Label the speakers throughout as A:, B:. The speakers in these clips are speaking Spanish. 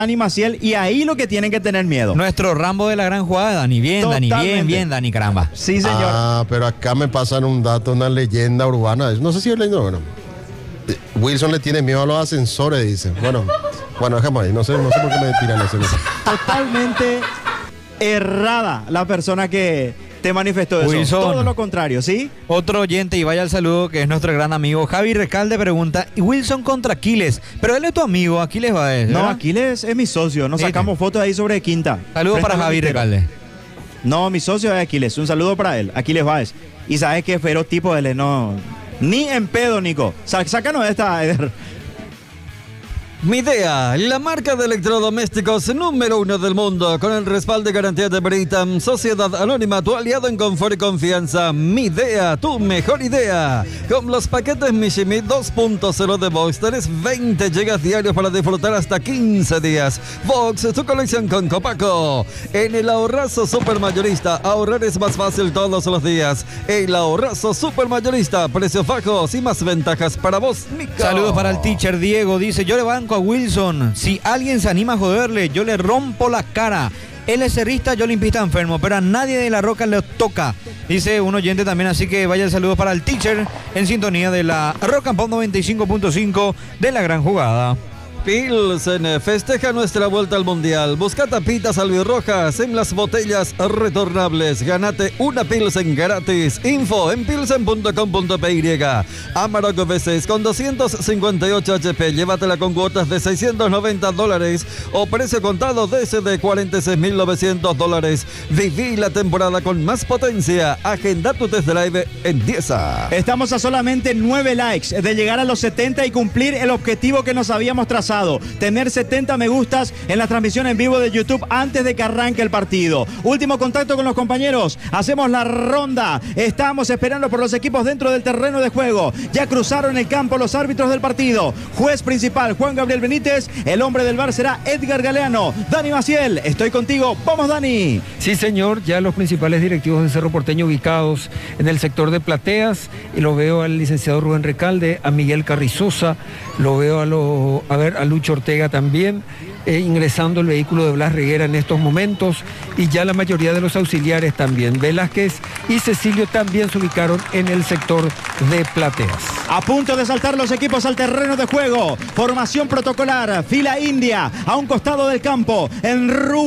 A: Dani Maciel, y ahí lo que tienen que tener miedo.
B: Nuestro Rambo de la gran jugada, Dani. Bien,
A: Totalmente.
B: Dani, bien, Dani, caramba.
A: Sí, señor.
C: Ah, pero acá me pasan un dato, una leyenda urbana. No sé si es leyenda urbana. Wilson le tiene miedo a los ascensores, dice. Bueno, dejemos ahí. No sé por qué me tiran eso.
A: Totalmente errada la persona que te manifestó eso.
B: Wilson.
A: Todo lo contrario, ¿sí?
B: Otro oyente, y vaya al saludo, que es nuestro gran amigo Javi Recalde, pregunta, ¿y Wilson contra Aquiles? Pero él es tu amigo, Aquiles Baez,
A: No,
B: ¿verdad?
A: Aquiles es mi socio. Nos sacamos fotos ahí sobre Quinta.
B: Saludos para
A: Frente al
B: Javi
A: Quintero.
B: Recalde.
A: No, mi socio es Aquiles. Un saludo para él, Aquiles Báez. Y sabes que feroz tipo él, no. Ni en pedo, Nico. Sácanos esta, Eder.
D: Midea, la marca de electrodomésticos número 1 del mundo, con el respaldo y garantía de Britam, Sociedad Anónima, tu aliado en confort y confianza. Midea, tu mejor idea. Con los paquetes Mishimi 2.0 de Vox, tenés 20 GB diarios para disfrutar hasta 15 días. Vox, tu colección con Copaco. En el ahorrazo supermayorista, ahorrar es más fácil todos los días. El ahorrazo supermayorista, precios bajos y más ventajas para vos, Nico.
B: Saludos para el teacher Diego, dice, yo le banco a Wilson, si alguien se anima a joderle, yo le rompo la cara. Él es cerrista, yo limpista enfermo, pero a nadie de La Roca le toca, dice un oyente también, así que vaya el saludo para el teacher en sintonía de la Rock and Pop 95.5 de la gran jugada.
D: Pilsen festeja nuestra vuelta al mundial. Busca tapitas albirrojas en las botellas retornables. Ganate una Pilsen gratis. Info en pilsen.com.py. Amarok V6 con 258 HP. Llévatela con cuotas de $690 o precio contado desde $46.900. Viví la temporada con más potencia. Agenda tu test drive en Dieza.
A: Estamos a solamente 9 likes de llegar a los 70 y cumplir el objetivo que nos habíamos trazado. Tener 70 me gustas en la transmisión en vivo de YouTube antes de que arranque el partido. Último contacto con los compañeros. Hacemos la ronda. Estamos esperando por los equipos dentro del terreno de juego. Ya cruzaron el campo los árbitros del partido. Juez principal, Juan Gabriel Benítez. El hombre del VAR será Edgar Galeano. Dani Maciel, estoy contigo. Vamos, Dani.
E: Sí, señor, ya los principales directivos de Cerro Porteño ubicados en el sector de plateas, y lo veo al licenciado Rubén Recalde, a Miguel Carrizosa, lo veo a Lucho Ortega también, ingresando el vehículo de Blas Reguera en estos momentos, y ya la mayoría de los auxiliares también. Velázquez y Cecilio también se ubicaron en el sector de plateas.
A: A punto de saltar los equipos al terreno de juego. Formación protocolar, fila india, a un costado del campo, en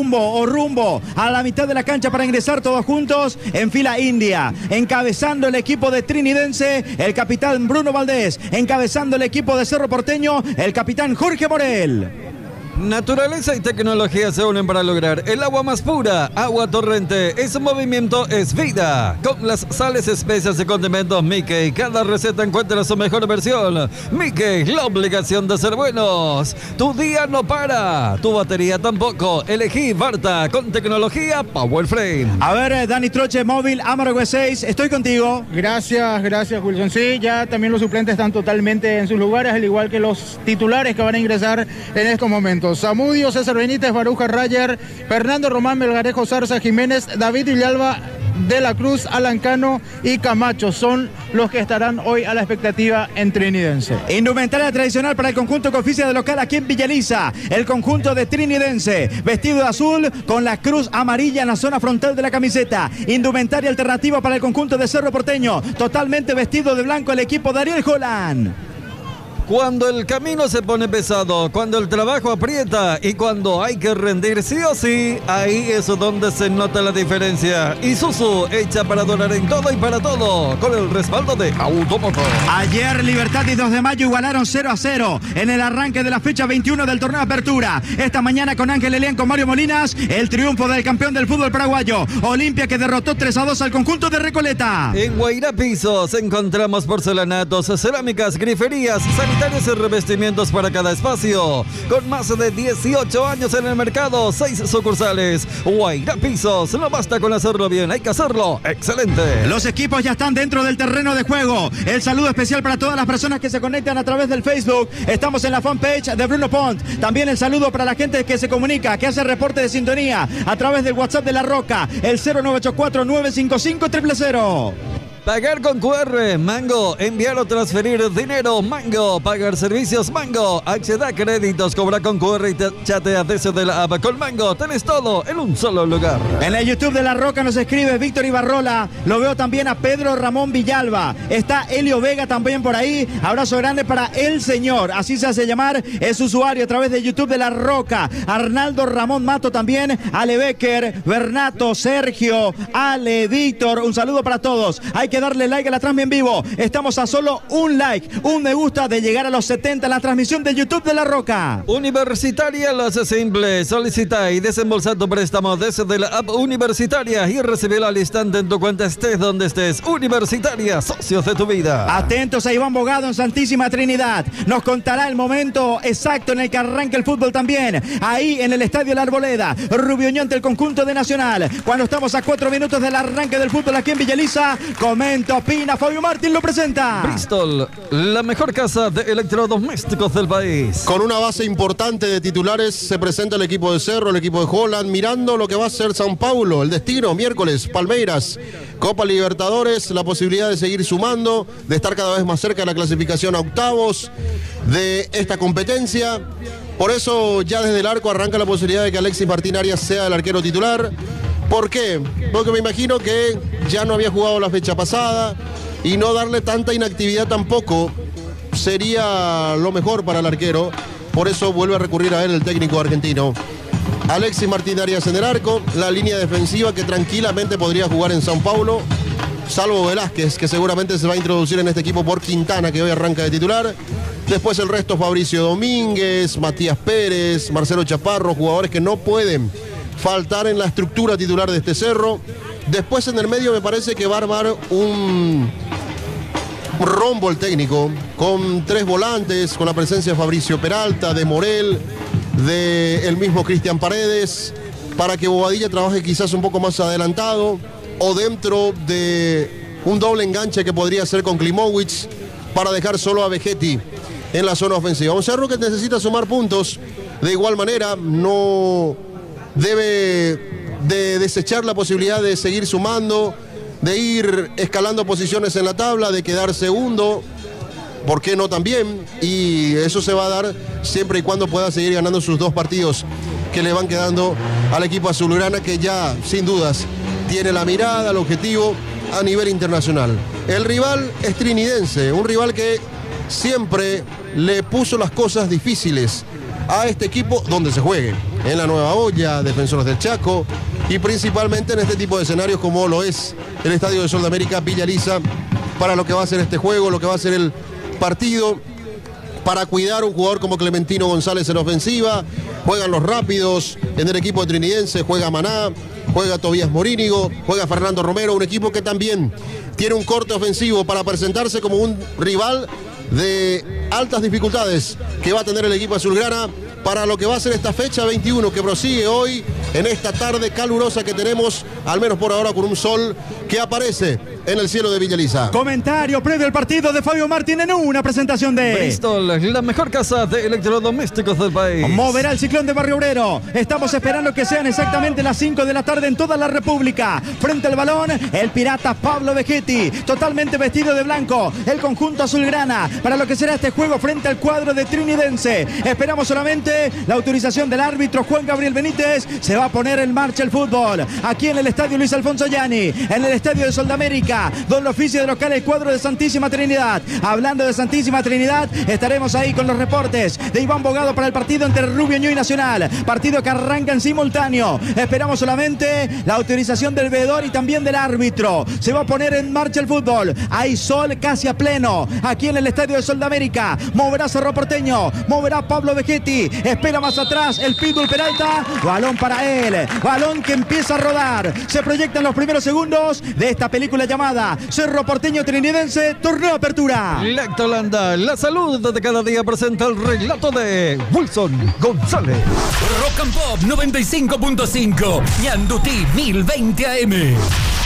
A: rumbo a la mitad de la cancha para ingresar todos juntos en fila india. Encabezando el equipo de Trinidense, el capitán Bruno Valdés. Encabezando el equipo de Cerro Porteño, el capitán Jorge Morel.
D: Naturaleza y tecnología se unen para lograr el agua más pura. Agua Torrente es movimiento, es vida. Con las sales, especias y condimentos Mickey, cada receta encuentra su mejor versión. Mickey, la obligación de ser buenos. Tu día no para, tu batería tampoco. Elegí Barta con tecnología Power Frame.
A: A ver, Dani Troche, móvil, Amarok V6, estoy contigo.
F: Gracias Wilson. Sí, ya también los suplentes están totalmente en sus lugares, al igual que los titulares que van a ingresar en estos momentos. Zamudio, César Benítez, Baruja Rayer, Fernando Román, Melgarejo, Zarza Jiménez, David Villalba, De la Cruz, Alan Cano y Camacho son los que estarán hoy a la expectativa en Trinidense.
A: Indumentaria tradicional para el conjunto que oficia de local aquí en Villaliza. El conjunto de Trinidense, vestido de azul con la cruz amarilla en la zona frontal de la camiseta. Indumentaria alternativa para el conjunto de Cerro Porteño, totalmente vestido de blanco el equipo de Ariel Holland.
D: Cuando el camino se pone pesado, cuando el trabajo aprieta y cuando hay que rendir sí o sí, ahí es donde se nota la diferencia. Isuzu, hecha para donar en todo y para todo, con el respaldo de Automotor.
A: Ayer Libertad y 2 de Mayo igualaron 0-0 en el arranque de la fecha 21 del torneo Apertura. Esta mañana con Ángel Elián, con Mario Molinas, el triunfo del campeón del fútbol paraguayo, Olimpia, que derrotó 3-2 al conjunto de Recoleta.
D: En Guairá Pisos encontramos porcelanatos, cerámicas, griferías, sanitarios y revestimientos para cada espacio. Con más de 18 años en el mercado, 6 sucursales. Guairá Pisos, no basta con hacerlo bien, hay que hacerlo excelente.
A: Los equipos ya están dentro del terreno de juego. El saludo especial para todas las personas que se conectan a través del Facebook. Estamos en la fanpage de Bruno Pont. También el saludo para la gente que se comunica, que hace reporte de sintonía a través del WhatsApp de La Roca, el 0984-955-000.
D: Pagar con QR, Mango. Enviar o transferir dinero, Mango. Pagar servicios, Mango. Acceder a créditos, cobra con QR y chatea desde la app. Con Mango tenés todo en un solo lugar.
A: En el YouTube de La Roca nos escribe Víctor Ibarrola. Lo veo también a Pedro Ramón Villalba. Está Elio Vega también por ahí. Abrazo grande para El Señor. Así se hace llamar. Es usuario a través de YouTube de La Roca. Arnaldo Ramón Mato también. Ale Becker, Bernato, Sergio, Ale, Víctor. Un saludo para todos. Hay que darle like a la transmisión en vivo. Estamos a solo un like, un me gusta de llegar a los 70 en la transmisión de YouTube de La Roca.
D: Universitaria lo hace simple. Solicita y desembolsa tu préstamo desde la app Universitaria y recibirlo al instante en tu cuenta, estés donde estés. Universitaria, socios de tu vida.
A: Atentos a Iván Bogado en Santísima Trinidad. Nos contará el momento exacto en el que arranca el fútbol también. Ahí en el Estadio La Arboleda. Rubio Unión del conjunto de Nacional. Cuando estamos a 4 minutos del arranque del fútbol aquí en Villa Elisa, comenta, opina, Fabio Martín lo presenta.
D: Bristol, la mejor casa de electrodomésticos del país.
C: Con una base importante de titulares se presenta el equipo de Cerro, el equipo de Holland, mirando lo que va a ser São Paulo, el destino, miércoles, Palmeiras, Copa Libertadores, la posibilidad de seguir sumando, de estar cada vez más cerca de la clasificación a octavos de esta competencia. Por eso ya desde el arco arranca la posibilidad de que Alexis Martín Arias sea el arquero titular. ¿Por qué? Porque me imagino que ya no había jugado la fecha pasada y no darle tanta inactividad tampoco sería lo mejor para el arquero. Por eso vuelve a recurrir a él el técnico argentino. Alexis Martín Arias en el arco, la línea defensiva que tranquilamente podría jugar en São Paulo, salvo Velázquez, que seguramente se va a introducir en este equipo por Quintana, que hoy arranca de titular. Después el resto, Fabricio Domínguez, Matías Pérez, Marcelo Chaparro, jugadores que no pueden faltar en la estructura titular de este Cerro. Después en el medio me parece que va a armar un rombo el técnico, con 3 volantes, con la presencia de Fabricio Peralta, de Morel, de el mismo Cristian Paredes, para que Bobadilla trabaje quizás un poco más adelantado, o dentro de un doble enganche que podría ser con Klimowicz, para dejar solo a Vegetti en la zona ofensiva. Un Cerro que necesita sumar puntos. De igual manera, no debe de desechar la posibilidad de seguir sumando, de ir escalando posiciones en la tabla, de quedar segundo, ¿por qué no también? Y eso se va a dar siempre y cuando pueda seguir ganando sus 2 partidos que le van quedando al equipo azulgrana, que ya sin dudas tiene la mirada, el objetivo a nivel internacional. El rival es trinidense, un rival que siempre le puso las cosas difíciles a este equipo donde se juegue, en la Nueva Olla, Defensores del Chaco, y principalmente en este tipo de escenarios como lo es el Estadio de Sol de América, Villa Elisa, para lo que va a ser este juego, lo que va a ser el partido, para cuidar un jugador como Clementino González en ofensiva. Juegan los rápidos en el equipo de trinidense, juega Maná, juega Tobías Morínigo, juega Fernando Romero, un equipo que también tiene un corte ofensivo para presentarse como un rival de altas dificultades que va a tener el equipo azulgrana para lo que va a ser esta fecha 21 que prosigue hoy en esta tarde calurosa que tenemos, al menos por ahora, con un sol que aparece en el cielo de Villa Elisa.
A: Comentario previo al partido de Fabio Martín en una presentación de
D: Bristol, la mejor casa de electrodomésticos del país.
A: Moverá el Ciclón de Barrio Obrero. Estamos esperando que sean exactamente las 5 de la tarde en toda la República. Frente al balón, el pirata Pablo Vegetti, totalmente vestido de blanco, el conjunto azulgrana, para lo que será este juego frente al cuadro de trinidense. Esperamos solamente la autorización del árbitro Juan Gabriel Benítez. Se va a poner en marcha el fútbol aquí en el estadio Luis Alfonso Gianni, en el estadio de Sol de América, donde oficia de local el cuadro de Santísima Trinidad. Hablando de Santísima Trinidad, estaremos ahí con los reportes de Iván Bogado para el partido entre Rubio Ñu y Nacional, partido que arranca en simultáneo. Esperamos solamente la autorización del veedor y también del árbitro. Se va a poner en marcha el fútbol. Hay sol casi a pleno aquí en el estadio de Sol de América. Moverá Cerro Porteño, moverá Pablo Vegetti, espera más atrás el Pitbull Peralta, balón para él, balón que empieza a rodar. Se proyectan los primeros segundos de esta película llamada Cerro Porteño Trinidense, torneo apertura.
D: Lactolanda, la salud de cada día, presenta el relato de Wilson González.
G: Rock and Pop 95.5, Ñandutí 1020 AM.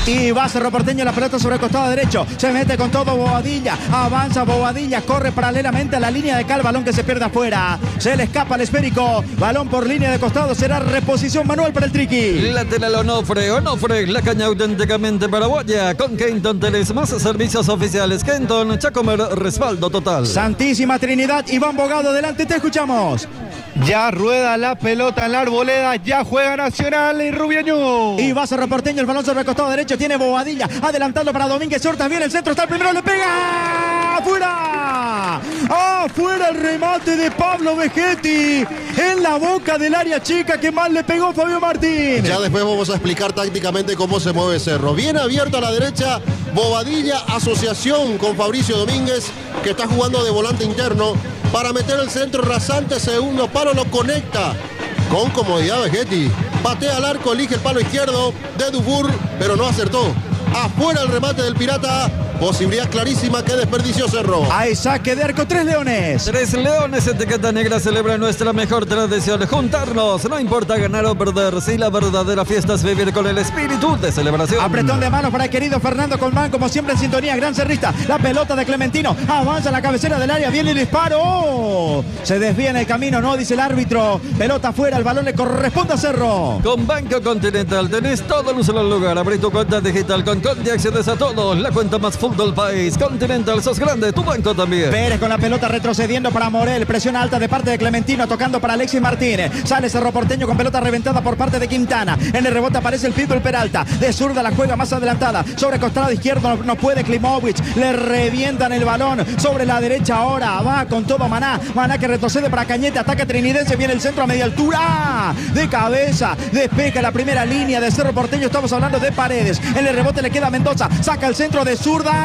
A: Y va Cerro Porteño, la pelota sobre el costado derecho. Se mete con todo Bobadilla. Avanza Bobadilla, corre paralelamente a la línea de cal. Balón que se pierde afuera. Se le escapa al esférico. Balón por línea de costado. Será reposición manual para el Triqui.
D: Lateral Onofre, la caña auténticamente paraguaya. Con Kenton Teles, más servicios oficiales. Kenton, Chacomer, respaldo total.
A: Santísima Trinidad, Iván Bogado, adelante, te escuchamos.
G: Ya rueda la pelota en la arboleda, ya juega Nacional y Rubiañú.
A: Y va Cerro Porteño, el balón sobre el costado derecho, tiene Bobadilla, adelantando para Domínguez Horta, viene el centro, está el primero, le pega, ¡afuera! ¡Afuera el remate de Pablo Vegetti! En la boca del área chica, que mal le pegó Fabio Martín.
C: Ya después vamos a explicar tácticamente cómo se mueve Cerro. Bien abierto a la derecha, Bobadilla, asociación con Fabricio Domínguez, que está jugando de volante interno, para meter el centro rasante, segundo palo, lo conecta con comodidad Vegetti. Patea al arco, elige el palo izquierdo de Dufour, pero no acertó. Afuera el remate del Pirata. Posibilidad clarísima que desperdició Cerro.
A: Hay saque de arco, 3 Leones.
D: 3 Leones, etiqueta negra, celebra nuestra mejor tradición. Juntarnos, no importa ganar o perder. Si la verdadera fiesta es vivir con el espíritu de celebración.
A: Apretón de manos para el querido Fernando Colmán, como siempre en sintonía, gran cerrista. La pelota de Clementino, avanza a la cabecera del área, viene el disparo. Se desvía en el camino, no, dice el árbitro. Pelota afuera, el balón le corresponde a Cerro.
D: Con Banco Continental tenés todo en un solo lugar. Abrí tu cuenta digital con Conti, accedes a todo. La cuenta más full del país. Continental, sos grande, tu banco también.
A: Pérez con la pelota retrocediendo para Morel. Presión alta de parte de Clementino, tocando para Alexis Martínez. Sale Cerro Porteño con pelota reventada por parte de Quintana. En el rebote aparece el Pitbull Peralta. De zurda la juega más adelantada. Sobre costado izquierdo no puede Klimovic. Le revientan el balón. Sobre la derecha ahora. Va con todo Maná. Maná que retrocede para Cañete. Ataca Trinidense. Viene el centro a media altura. De cabeza. Despeja la primera línea de Cerro Porteño. Estamos hablando de Paredes. En el rebote le queda Mendoza. Saca el centro de zurda.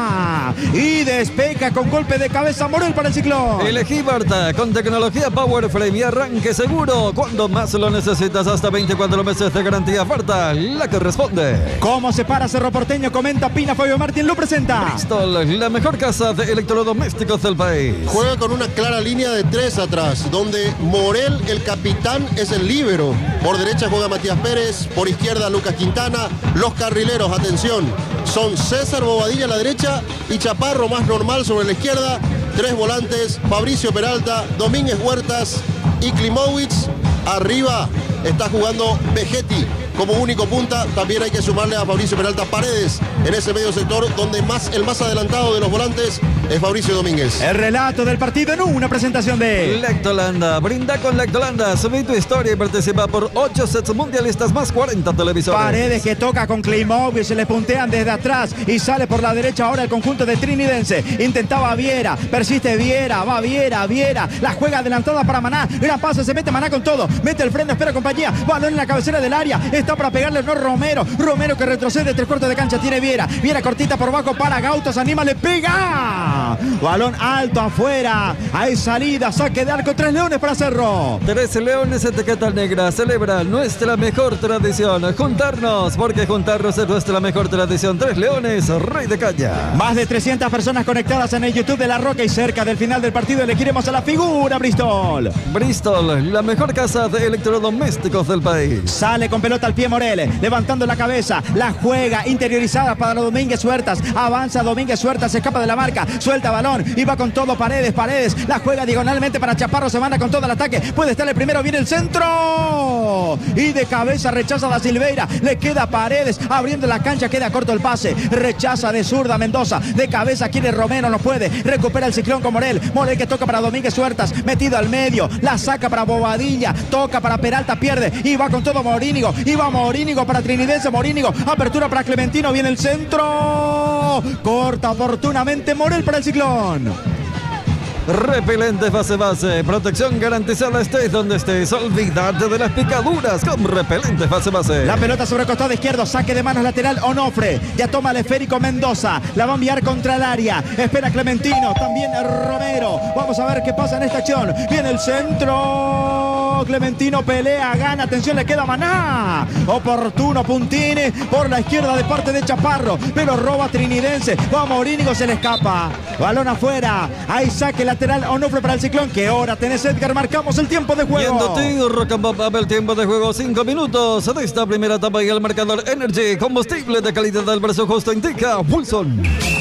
A: Y despeja con golpe de cabeza Morel para el Ciclón.
D: Elegí Barta con tecnología Power Frame y arranque seguro. Cuando más lo necesitas, hasta 24 meses de garantía. Barta, la que responde.
A: ¿Cómo se para Cerro Porteño? Comenta Pina, Fabio Martín lo presenta.
D: Bristol, la mejor casa de electrodomésticos del país.
C: Juega con una clara línea de 3 atrás, donde Morel, el capitán, es el líbero. Por derecha juega Matías Pérez, por izquierda Lucas Quintana. Los carrileros, atención, son César Bobadilla a la derecha y Chaparro más normal sobre la izquierda. 3 volantes, Fabricio Peralta, Domínguez Huertas y Klimovic. Arriba está jugando Vegetti como único punta. También hay que sumarle a Fabricio Peralta Paredes en ese medio sector, donde el más adelantado de los volantes es Fabricio Domínguez.
A: El relato del partido en una presentación de
D: Lectolanda. Brinda con Lectolanda. Subí tu historia y participa por 8 sets mundialistas más 40 televisores.
A: Paredes que toca con Klimovic, se le puntean desde atrás y sale por la derecha ahora el conjunto de Trinidense. Intentaba Viera, persiste Viera, va Viera, la juega adelantada para Maná. Gran pase, se mete Maná con todo, mete el freno, espera compañía, balón en la cabecera del área, está para pegarle, no Romero que retrocede 3/4 de cancha, tiene Viera cortita por bajo para Gautos, anima, le pega. Balón alto afuera, hay salida, saque de arco, 3 Leones para Cerro.
D: 3 Leones, etiqueta negra, celebra nuestra mejor tradición. Juntarnos, porque juntarnos es nuestra mejor tradición. 3 Leones, Rey de Caña.
A: Más de 300 personas conectadas en el YouTube de La Roca y cerca del final del partido elegiremos a la figura Bristol.
D: Bristol, la mejor casa de electrodomésticos del país.
A: Sale con pelota al pie Morel, levantando la cabeza, la juega interiorizada para Domínguez Huertas, avanza Domínguez Huertas, se escapa de la marca, suelta balón y va con todo Paredes, la juega diagonalmente para Chaparro, se manda con todo el ataque, puede estar el primero, viene el centro y de cabeza rechaza Da Silveira, le queda Paredes, abriendo la cancha, queda corto el pase, rechaza de zurda Mendoza, de cabeza quiere Romero, no puede, recupera el Ciclón con Morel que toca para Domínguez Huertas, metido al medio, la saca para Bobadilla, toca para Peralta, pierde y va con todo Morínigo, y va Morínigo para Trinidense, Morínigo, apertura para Clementino, viene el centro, corta oportunamente Morel para el Ciclón.
D: Repelente base, protección garantizada, estés donde estés, olvídate de las picaduras con repelente base.
A: La pelota sobre el costado izquierdo, saque de manos lateral Onofre, ya toma el esférico Mendoza, la va a enviar contra el área, espera Clementino, también Romero, vamos a ver qué pasa en esta acción, viene el centro. Cerró Clementino, pelea, gana, atención, le queda Maná. Oportuno puntín por la izquierda de parte de Chaparro, pero roba Trinidense. Va Morínigo, se le escapa. Balón afuera. Hay saque lateral Onofre para el Ciclón. ¿Qué hora tenés, Edgar? Marcamos el tiempo de juego.
D: Yendo Rock and Pop, el tiempo de juego 5 minutos de esta primera etapa y el marcador Energy, combustible de calidad del precio justo, indica Wilson.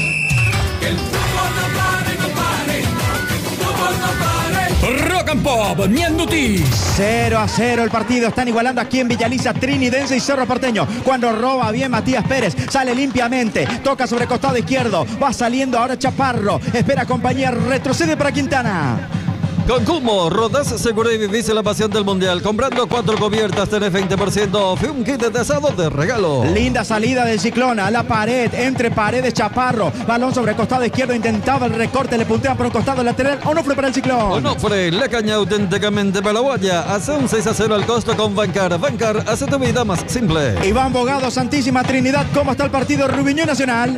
H: Rock and Pop, Mianduti.
A: 0-0 el partido. Están igualando aquí en Villaliza, Trinidense y Cerro Porteño. Cuando roba bien Matías Pérez, sale limpiamente, toca sobre costado izquierdo, va saliendo ahora Chaparro, espera compañía, retrocede para Quintana.
D: Con Cumo, rodás seguro y vivís la pasión del mundial. Comprando 4 cubiertas tenés 20%. Fue un kit de asado de regalo.
A: Linda salida del Ciclón a la pared, entre paredes Chaparro. Balón sobre costado izquierdo, intentaba el recorte, le puntean por un costado lateral. Onofre para el Ciclón.
D: Onofre, la caña auténticamente paraguaya. Hace un 6-0 al costo con Bancar. Bancar hace tu vida más simple.
A: Iván Bogado, Santísima Trinidad. ¿Cómo está el partido Rubiñón Nacional?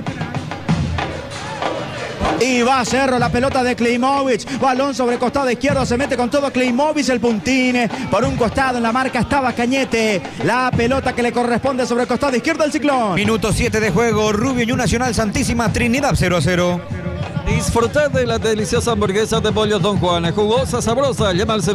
A: Y va Cerro, la pelota de Klimovic. Balón sobre costado izquierdo, se mete con todo Klimovic, el puntine. Por un costado en la marca estaba Cañete. La pelota que le corresponde sobre el costado izquierdo al Ciclón.
B: Minuto 7 de juego, Rubio Nacional, Santísima Trinidad 0-0.
D: Disfruta de la deliciosa hamburguesa de pollo Don Juan, jugosa, sabrosa. Llama al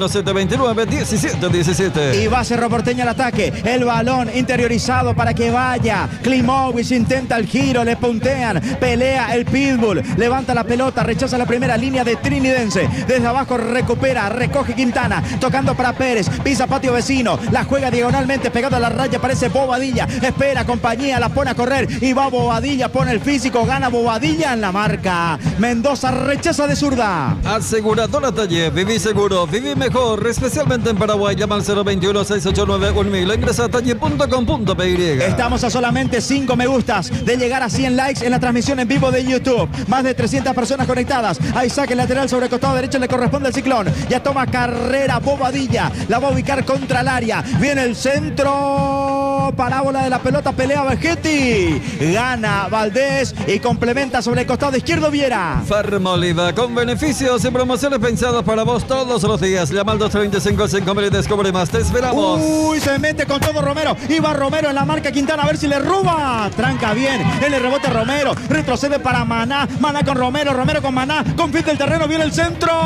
D: 021-729-1717.
A: Y va Cerro Porteño al ataque. El balón interiorizado para que vaya. Klimovic intenta el giro, le puntean. Pelea el Pitbull. Levanta la pelota, rechaza la primera línea de Trinidense. Desde abajo recupera, recoge Quintana. Tocando para Pérez. Pisa patio vecino. La juega diagonalmente pegado a la raya. Parece Bobadilla. Espera compañía, la pone a correr. Y va Bobadilla, pone el físico. Gana Bobadilla en la marca. Mendoza rechaza de zurda.
D: Aseguradora Talle, viví seguro, viví mejor, especialmente en Paraguay. Llama al 021-689-1000. Ingresa a talle.com.py.
A: Estamos a solamente 5 me gustas de llegar a 100 likes en la transmisión en vivo de YouTube. Más de 300 personas conectadas. Hay saque lateral sobre el costado derecho, le corresponde al Ciclón. Ya toma carrera Bobadilla. La va a ubicar contra el área. Viene el centro. Parábola de la pelota, pelea Vegetti. Gana Valdés y complementa sobre el costado izquierdo Viera.
D: Farma Oliva, con beneficios y promociones pensadas para vos todos los días. Llama al 235-5000 y descubre más. Te esperamos.
A: Uy, se mete con todo Romero. Iba Romero en la marca Quintana a ver si le roba. Tranca bien. En el rebote Romero. Retrocede para Maná. Maná con Romero. Romero con Maná. Confite el terreno. Viene el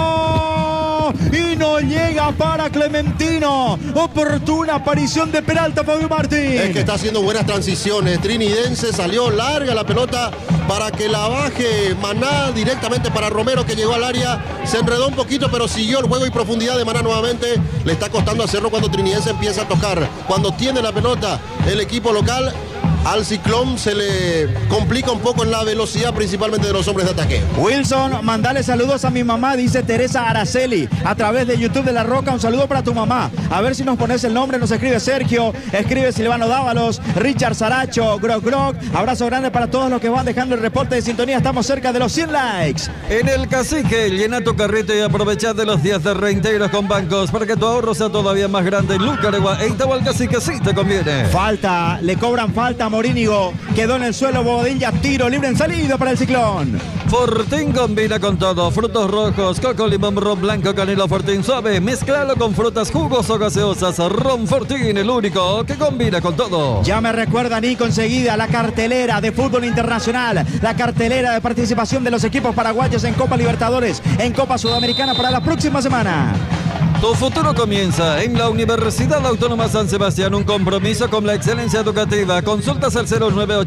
A: centro. Y no llega para Clementino. Oportuna aparición de Peralta, Fabio Martín.
C: Es que está haciendo buenas transiciones. Trinidense salió larga la pelota para que la baje Maná directamente para Romero, que llegó al área. Se enredó un poquito, pero siguió el juego y profundidad de Maná nuevamente. Le está costando hacerlo cuando Trinidense empieza a tocar. Cuando tiene la pelota el equipo local, al Ciclón se le complica un poco en la velocidad, principalmente de los hombres de ataque.
A: Wilson, mandale saludos a mi mamá, dice Teresa Araceli, a través de YouTube de La Roca. Un saludo para tu mamá. A ver si nos pones el nombre. Nos escribe Sergio, escribe Silvano Dávalos, Richard Saracho, Grog Grog. Abrazo grande para todos los que van dejando el reporte de sintonía. Estamos cerca de los 100 likes.
D: En el Cacique, llena tu carrito y aprovecha de los días de reintegros con bancos para que tu ahorro sea todavía más grande. En Lucaregua e Itahualcacique sí te conviene.
A: Falta, le cobran falta. Morínigo quedó en el suelo. Bobadilla, tiro libre en salida para el Ciclón.
D: Fortín combina con todo. Frutos rojos, coco, limón, ron blanco, canela Fortín suave. Mezclalo con frutas, jugos o gaseosas. Ron Fortín, el único que combina con todo.
A: Ya me recuerda Nico enseguida la cartelera de fútbol internacional. La cartelera de participación de los equipos paraguayos en Copa Libertadores, en Copa Sudamericana para la próxima semana.
D: Tu futuro comienza en la Universidad Autónoma San Sebastián, un compromiso con la excelencia educativa. Consultas al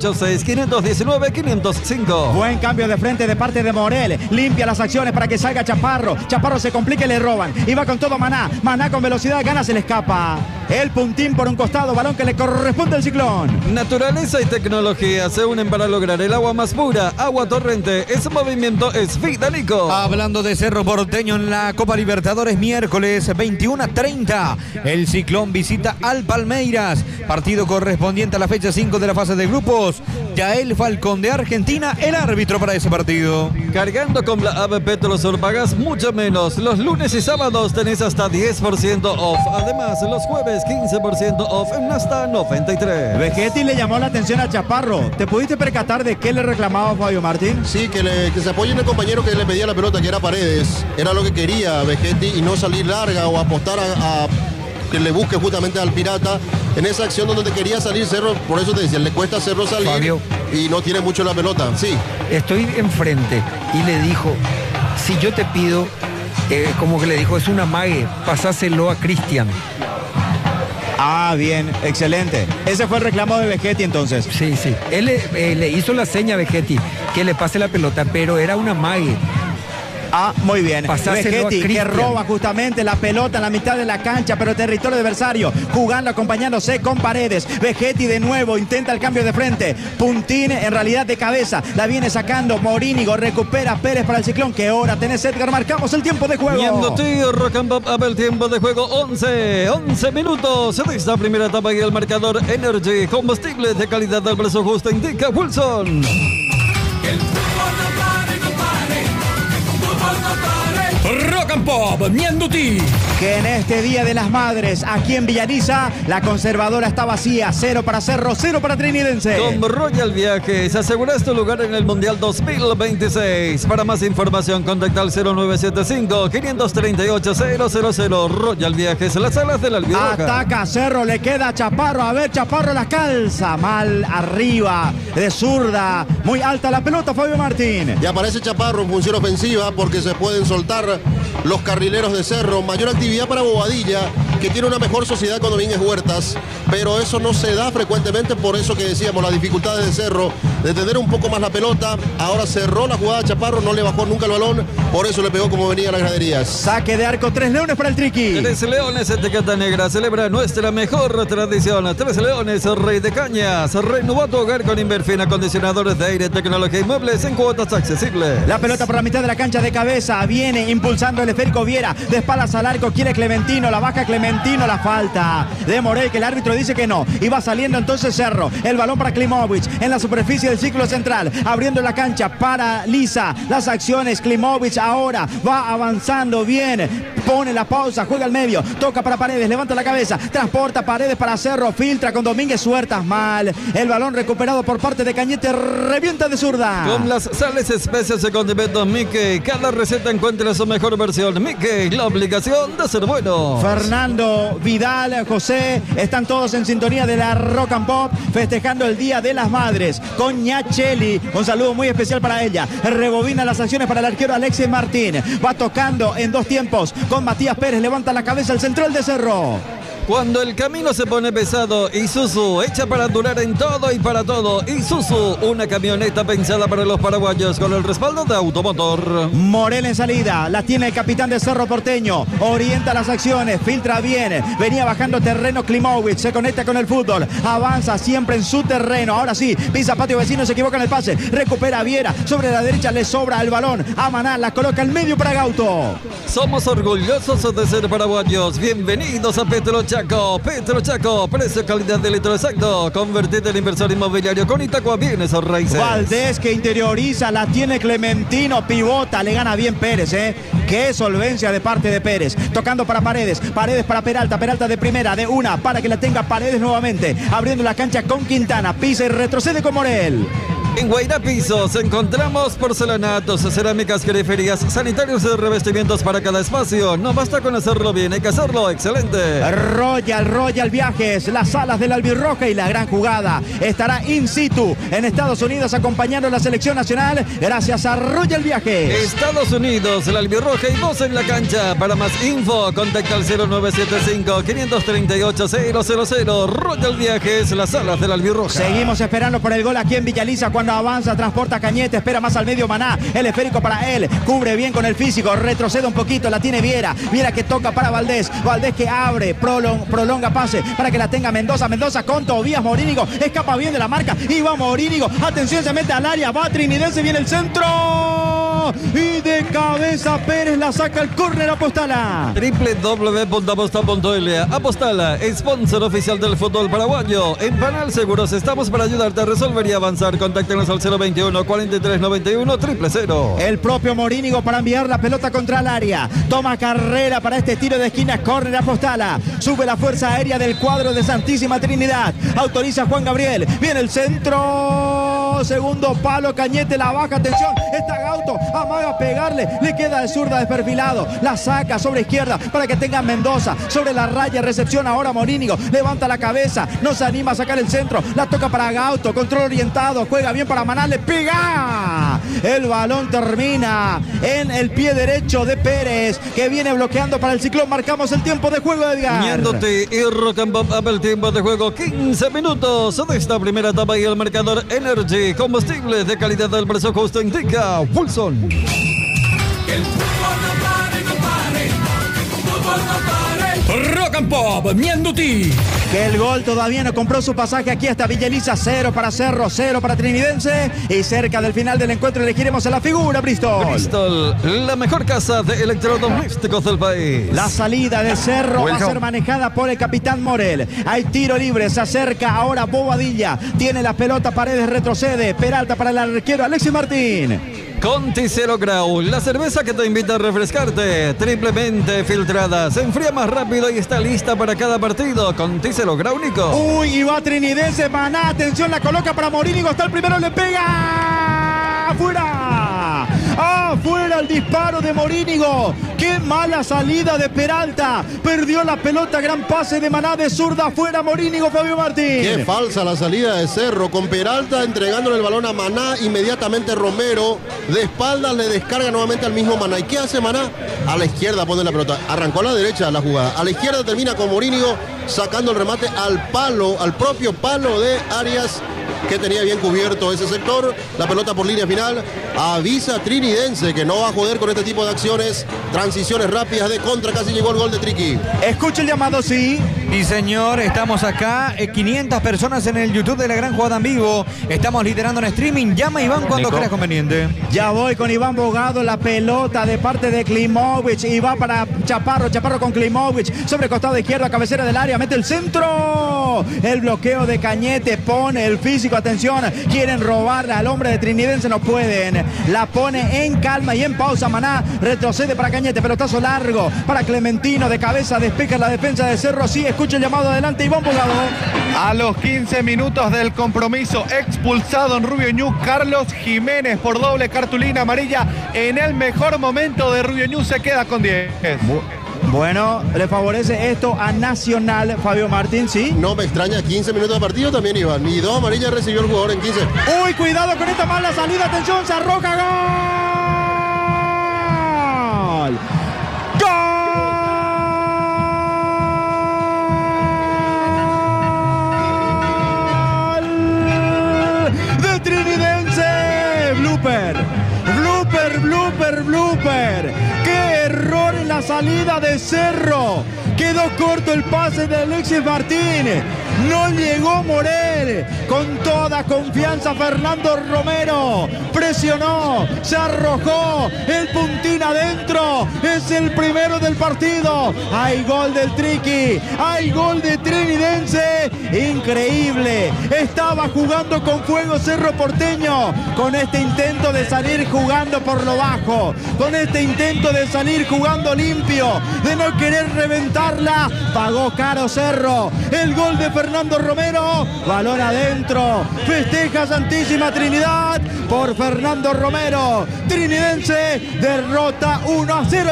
D: 0986-519-505.
A: Buen cambio de frente de parte de Morel. Limpia las acciones para que salga Chaparro. Chaparro se complica y le roban. Y va con todo Maná. Maná con velocidad, gana, se le escapa. El puntín por un costado, balón que le corresponde al Ciclón.
D: Naturaleza y tecnología se unen para lograr el agua más pura. Agua Torrente, ese movimiento es Vitalico.
B: Hablando de Cerro Porteño en la Copa Libertadores, miércoles 21:30. El Ciclón visita al Palmeiras. Partido correspondiente a la fecha 5 de la fase de grupos. Yael Falcón de Argentina, el árbitro para ese partido.
D: Cargando con la app Petrosur pagas mucho menos. Los lunes y sábados tenés hasta 10% off. Además, los jueves 15% off en hasta 93.
A: Vegetti le llamó la atención a Chaparro. ¿Te pudiste percatar de qué le reclamaba Fabio Martín?
C: Sí, que se apoye en el compañero que le pedía la pelota, que era Paredes. Era lo que quería Vegetti y no salir larga o apostar a que le busque justamente al Pirata en esa acción donde te quería salir Cerro. Por eso te decía, le cuesta a Cerro salir, Fabio, y no tiene mucho la pelota. Sí.
E: Estoy enfrente y le dijo, si yo te pido, como que le dijo, es una mague, pasáselo a Cristian.
A: Ah, bien, excelente. Ese fue el reclamo de Vegetti entonces.
E: Sí. Él le hizo la seña a Vegetti que le pase la pelota, pero era una mague.
A: Ah, muy bien.
E: Pasáselo
A: Vegetti que roba justamente la pelota en la mitad de la cancha, pero territorio adversario, jugando, acompañándose con Paredes. Vegetti de nuevo intenta el cambio de frente. Puntín en realidad de cabeza. La viene sacando Morínigo, recupera Pérez para el Ciclón. ¿Qué hora tenés, Edgar? Marcamos el tiempo de juego.
D: Viendo tío, Rock and Pop, el tiempo de juego 11 minutos de esta primera etapa y el marcador Energy, combustible de calidad del precio justo, indica Wilson.
H: Rock and Pop, Mianduti.
A: Que en este Día de las Madres, aquí en Villaliza, la conservadora está vacía. 0 para Cerro, 0 para Trinidense.
D: Con Royal Viajes, aseguras tu lugar en el Mundial 2026. Para más información, contacta al 0975-538-000. Royal Viajes, las alas del Albirroja.
A: Ataca Cerro, le queda Chaparro. A ver, Chaparro la calza. Mal arriba, de zurda. Muy alta la pelota, Fabio Martín.
C: Y aparece Chaparro en función ofensiva porque se pueden soltar los carrileros de Cerro. Mayor actividad para Bobadilla, que tiene una mejor sociedad con Domínguez Huertas, pero eso no se da frecuentemente, por eso que decíamos las dificultades de Cerro de tener un poco más la pelota. Ahora cerró la jugada Chaparro, no le bajó nunca el balón, por eso le pegó como venía a las graderías.
A: Saque de arco, 3 leones para el Triqui.
D: 3 leones, etiqueta negra, celebra nuestra mejor tradición. 3 leones, Rey de Cañas, renovó tu hogar con Inverfin, acondicionadores de aire, tecnología y muebles en cuotas accesibles.
A: La pelota por la mitad de la cancha de cabeza, viene impulsando el esférico Viera, de espaldas al arco, quiere Clementino, la baja Clementino, la falta de Morel, que el árbitro dice que no, y va saliendo entonces Cerro, el balón para Klimovic, en la superficie del círculo central, abriendo la cancha, paraliza las acciones, Klimovic ahora va avanzando bien, pone la pausa, juega al medio, toca para Paredes, levanta la cabeza, transporta Paredes para Cerro, filtra con Domínguez Huertas, mal, el balón recuperado por parte de Cañete, revienta de zurda.
D: Con las sales, especias y condimentos Mickey, cada receta encuentra su mejor versión. Mickey, la obligación de ser bueno.
A: Fernando, Vidal, José, están todos en sintonía de la Rock and Pop, festejando el Día de las Madres con Ñacheli. Un saludo muy especial para ella. Rebobina las acciones para el arquero Alexis Martín. Va tocando en 2 tiempos con Matías Pérez. Levanta la cabeza el central de Cerro.
D: Cuando el camino se pone pesado, Isuzu, hecha para durar en todo y para todo. Isuzu, una camioneta pensada para los paraguayos con el respaldo de Automotor.
A: Morel en salida, la tiene el capitán de Cerro Porteño. Orienta las acciones, filtra bien. Venía bajando terreno Klimovic, se conecta con el fútbol. Avanza siempre en su terreno. Ahora sí, pisa patio vecino, se equivoca en el pase. Recupera Viera, sobre la derecha le sobra el balón. Amaná la coloca en medio para Gauto.
D: Somos orgullosos de ser paraguayos. Bienvenidos a Petrochaco. Petrochaco, precio, calidad de litro exacto. Convertite en inversor inmobiliario con Itacua Bienes Raíces.
A: Valdés que interioriza, la tiene Clementino, pivota, le gana bien Pérez, Qué solvencia de parte de Pérez. Tocando para Paredes, Paredes para Peralta, Peralta de primera, de una, para que la tenga Paredes nuevamente. Abriendo la cancha con Quintana, pisa y retrocede con Morel.
D: En Guairá Pisos encontramos porcelanatos, cerámicas, periferías, sanitarios y revestimientos para cada espacio. No basta con hacerlo bien, hay que hacerlo excelente.
A: Royal Viajes, las alas del Albirroja y la gran jugada. Estará in situ en Estados Unidos acompañando a la selección nacional gracias a Royal Viajes.
D: Estados Unidos, el Albirroja y vos en la cancha. Para más info, contacta al 0975-538-000. Royal Viajes, las alas del Albirroja.
A: Seguimos esperando por el gol aquí en Villaliza cuando avanza, transporta Cañete, espera más al medio Maná, el esférico para él, cubre bien con el físico, retrocede un poquito, la tiene Viera que toca para Valdés que abre, prolonga pase para que la tenga Mendoza con Tobías Morínigo, escapa bien de la marca y va Morínigo, atención, se mete al área, va Trinidense, viene el centro. Cerro. Y de cabeza Pérez la saca el córner Apostala.
D: www.aposta.l. Apostala, sponsor oficial del fútbol paraguayo. En Panal Seguros estamos para ayudarte a resolver y avanzar. Contáctenos al 021 43 91 000.
A: El propio Morínigo para enviar la pelota contra el área. Toma carrera para este tiro de esquina. Córner Apostala. Sube la fuerza aérea del cuadro de Santísima Trinidad. Autoriza Juan Gabriel. Viene el centro. Segundo palo. Cañete la baja. Atención. Está Gauto. Amaga pegarle. Le queda de zurda desperfilado. La saca sobre izquierda para que tenga Mendoza. Sobre la raya. Recepción ahora Morínigo. Levanta la cabeza. No se anima a sacar el centro. La toca para Gauto. Control orientado. Juega bien para Maná. Le pega. El balón termina en el pie derecho de Pérez, que viene bloqueando para el Ciclón. Marcamos el tiempo de juego, Edgar.
D: Ñanduti y Rock and Pop, el tiempo de juego 15 minutos de esta primera etapa y el marcador Energy, combustible de calidad del precio justo, indica Wilson.
H: Que el fútbol no pare, no pare. Que el fútbol no pare. Rock and Pop, Ñanduti.
A: Que el gol todavía no compró su pasaje aquí hasta Villa Elisa. 0 para Cerro, 0 para Trinidense. Y cerca del final del encuentro elegiremos a la figura Bristol.
D: Bristol, la mejor casa de electrodomésticos del país.
A: La salida de Cerro va a ser manejada por el capitán Morel. Hay tiro libre, se acerca ahora Bobadilla. Tiene la pelota, Paredes retrocede. Peralta para el arquero Alexis Martín.
D: Conti Cero Grau, la cerveza que te invita a refrescarte, triplemente filtrada, se enfría más rápido y está lista para cada partido. Conti Cero Grau, Nico.
A: Uy, y va Trinidense, Maná, atención, la coloca para Morínigo, está el primero, le pega. ¡Afuera! ¡Afuera el disparo de Morínigo! ¡Qué mala salida de Peralta! Perdió la pelota, gran pase de Maná de zurda, afuera Morínigo, Fabio Martín.
C: Qué falsa la salida de Cerro, con Peralta entregándole el balón a Maná, inmediatamente Romero de espaldas le descarga nuevamente al mismo Maná. ¿Y qué hace Maná? A la izquierda pone la pelota, arrancó a la derecha la jugada, a la izquierda termina con Morínigo sacando el remate al palo, al propio palo de Arias, que tenía bien cubierto ese sector. La pelota por línea final. Avisa Trinidense que no va a joder con este tipo de acciones. Transiciones rápidas de contra. Casi llegó el gol de Triqui.
A: Escucha el llamado, sí.
B: Sí, señor, estamos acá, 500 personas en el YouTube de La Gran Jugada en Vivo. Estamos liderando en streaming. Llama Iván cuando creas conveniente.
A: Ya voy con Iván Bogado, la pelota de parte de Klimovic y va para Chaparro, Chaparro con Klimovic, sobre costado izquierdo, cabecera del área, mete el centro. El bloqueo de Cañete, pone el físico, atención, quieren robarle al hombre de Trinidense, no pueden. La pone en calma y en pausa Maná, retrocede para Cañete, pelotazo largo para Clementino, de cabeza despeja la defensa de Cerro, sí, escucha el llamado adelante, Iván Bogado.
G: A los 15 minutos del compromiso, expulsado en Rubio Ñu, Carlos Jiménez por doble cartulina amarilla. En el mejor momento de Rubio Ñu se queda con 10.
A: Bueno, le favorece esto a Nacional, Fabio Martín, ¿sí?
C: No me extraña, 15 minutos de partido también, Iván. Y 2 amarillas recibió el jugador en 15.
A: Uy, cuidado con esta mala salida, atención, se arroja, gol. ¡Gol! De Trinidense. Blooper. ¡Qué error en la salida de Cerro! Quedó corto el pase de Alexis Martín. No llegó Morel. Con toda confianza Fernando Romero. Presionó, se arrojó. El puntín adentro. Es el primero del partido. Hay gol del Triqui. Hay gol de Trinidense. Increíble. Estaba jugando con fuego Cerro Porteño. Con este intento de salir jugando por lo bajo. Con este intento de salir jugando limpio. De no querer reventarla. Pagó caro Cerro. El gol de Fernando Romero. Balón adentro. Festeja Santísima Trinidad por Fernando Romero. Trinidense derrota 1-0.